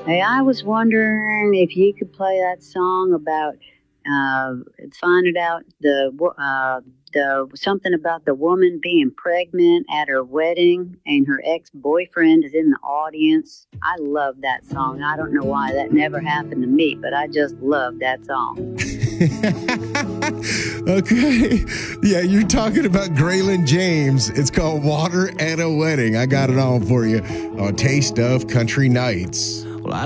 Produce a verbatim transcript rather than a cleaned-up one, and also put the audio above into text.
Hey, I was wondering if you could play that song about uh, finding out the wo- uh, the something about the woman being pregnant at her wedding and her ex boyfriend is in the audience. I love that song. I don't know why that never happened to me, but I just love that song. Okay. Yeah, you're talking about Graylin James. It's called Water at a Wedding. I got it on for you on Taste of Country Nights.